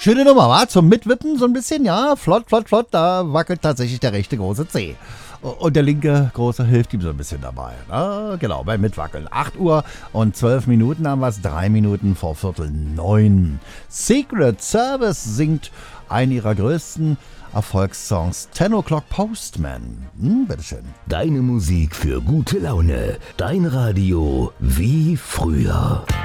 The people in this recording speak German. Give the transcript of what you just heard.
Schöne Nummer, wa? Zum Mitwippen so ein bisschen, ja. Flott, flott, flott. Da wackelt tatsächlich der rechte große Zeh. Und der linke große hilft ihm so ein bisschen dabei. Na, genau, beim Mitwackeln. 8 Uhr und 12 Minuten haben wir es. 3 Minuten vor 8:45. Secret Service singt einen ihrer größten Erfolgssongs, 10 O'Clock Postman. Bitteschön. Deine Musik für gute Laune. Dein Radio wie früher.